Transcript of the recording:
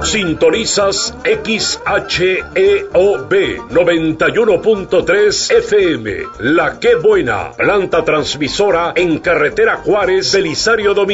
Sintonizas XHEOB 91.3 FM, La Qué Buena, planta transmisora en carretera Juárez, Belisario Domínguez.